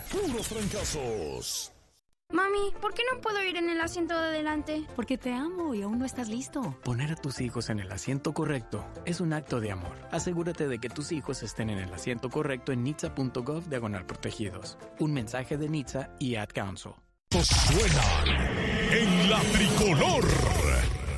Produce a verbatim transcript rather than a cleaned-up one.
puros trancazos. Mami, ¿por qué no puedo ir en el asiento de adelante? Porque te amo y aún no estás listo. Poner a tus hijos en el asiento correcto es un acto de amor. Asegúrate de que tus hijos estén en el asiento correcto en nitsa.gov diagonal protegidos. Un mensaje de Nitsa y Ad Council. Suenan en la tricolor.